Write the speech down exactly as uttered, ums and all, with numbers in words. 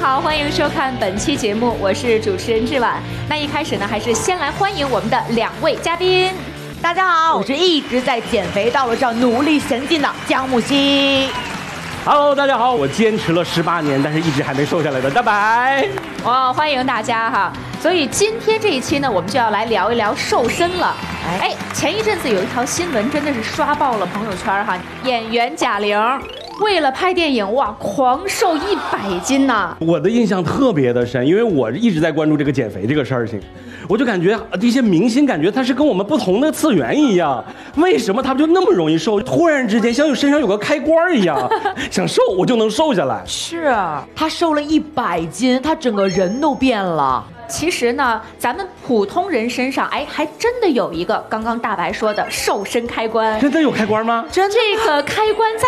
好，欢迎收看本期节目，我是主持人志婉。那一开始呢，还是先来欢迎我们的两位嘉宾。 大家好，我是一直在减肥道路上努力行进的江木希。 Hello， 大家好，我坚持了十八年，但是一直还没瘦下来的大白。 哇、哦，欢迎大家哈！所以今天这一期呢，我们就要来聊一聊瘦身了。哎，前一阵子有一条新闻真的是刷爆了朋友圈哈，演员贾玲为了拍电影哇，狂瘦一百斤呐！ 我的印象特别的深，因为我一直在关注这个减肥这个事儿情。我就感觉这些明星感觉他是跟我们不同的次元一样，为什么他们就那么容易瘦？突然之间像有身上有个开关一样，想瘦我就能瘦下来。 是，他瘦了一百斤，他整个人都变了。 其实呢，咱们普通人身上，哎，还真的有一个刚刚大白说的瘦身开关。 真的有开关吗？ 真的，这个开关在